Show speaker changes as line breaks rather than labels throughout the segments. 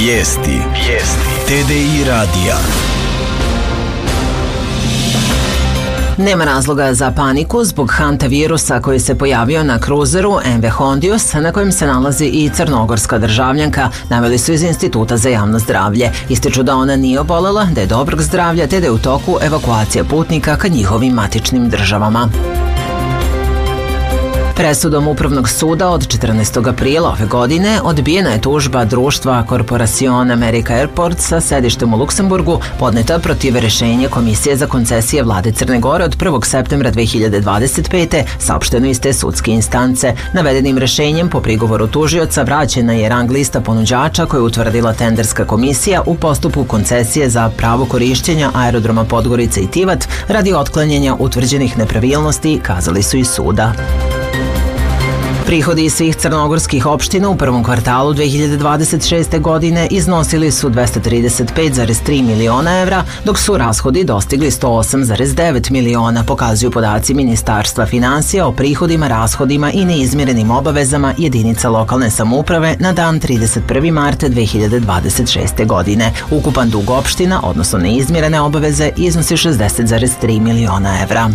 Vijesti. TDI radija. Nema razloga za paniku zbog hanta virusa koji se pojavio na kruzeru MV Hondius, na kojem se nalazi i crnogorska državljanka, naveli su iz Instituta za javno zdravlje. Ističu da ona nije obolela, da je dobrog zdravlja te da je u toku evakuacija putnika ka njihovim matičnim državama. Presudom Upravnog suda od 14. aprila ove godine odbijena je tužba društva Corporación America Airports sa sedištem u Luksemburgu podneta protiv rešenja Komisije za koncesije vlade Crne Gore od 1. septembra 2025. saopšteno iz te sudske instance. Navedenim rešenjem po prigovoru tužioca vraćena je rang lista ponuđača koju je utvrdila tenderska komisija u postupku koncesije za pravo korišćenja aerodroma Podgorica i Tivat radi otklanjanja utvrđenih nepravilnosti, kazali su iz suda. Prihodi svih crnogorskih opština u prvom kvartalu 2026. godine iznosili su 235,3 miliona evra, dok su rashodi dostigli 108,9 miliona, pokazuju podaci Ministarstva finansija o prihodima, rashodima i neizmirenim obavezama jedinica lokalne samouprave na dan 31. marta 2026. godine. Ukupan dug opština, odnosno neizmirene obaveze, iznosi 60,3 miliona evra.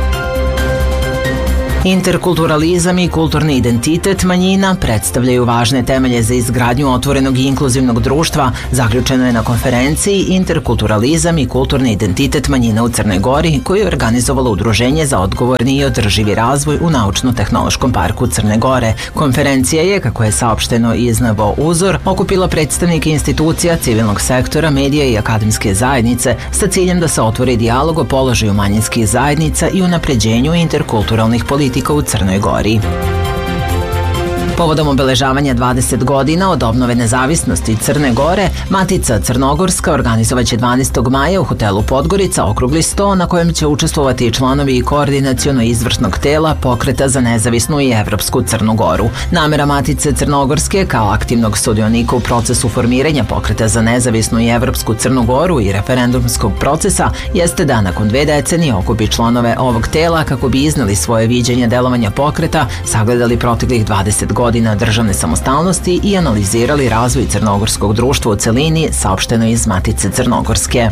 Interkulturalizam i kulturni identitet manjina predstavljaju važne temelje za izgradnju otvorenog i inkluzivnog društva, zaključeno je na konferenciji Interkulturalizam i kulturni identitet manjina u Crnoj Gori, koju je organizovalo Udruženje za odgovorni i održivi razvoj u Naučno-tehnološkom parku Crne Gore. Konferencija je, kako je saopšteno iz NVO Uzor, okupila predstavnike institucija, civilnog sektora, medija i akademske zajednice sa ciljem da se otvori dijalog o položaju manjinskih zajednica i unapređenju interkulturalnih politika u Crnoj Gori. Povodom obeležavanja 20 godina od obnove nezavisnosti Crne Gore, Matica Crnogorska organizovaće 12. maja u hotelu Podgorica okrugli sto na kojem će učestvovati članovi koordinaciono-izvršnog tela Pokreta za nezavisnu i evropsku Crnu Goru. Namera Matice Crnogorske kao aktivnog sudionika u procesu formiranja Pokreta za nezavisnu i evropsku Crnu Goru i referendumskog procesa jeste da nakon 2 decenije okupi članove ovog tela kako bi izneli svoje viđenje delovanja pokreta, sagledali proteklih 20 godina državne samostalnosti i analizirali razvoj crnogorskog društva u celini, saopšteno iz Matice Crnogorske.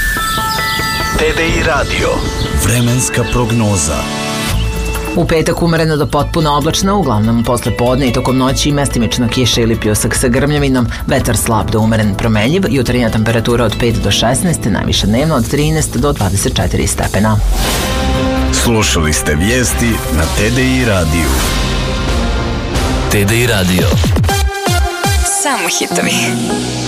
TDI radio. Vremenska prognoza.
U petak umereno do potpuno oblačno, uglavnom posle podne i tokom noći mestimično kiša ili pljusak sa grmljavinom, vetar slab do umeren promenljiv, jutarnja temperatura od 5 do 16, najviše dnevno od 13 do 24 stepena.
Slušali ste vijesti na TDI radiju.
TDI radio.
Samo hitovi.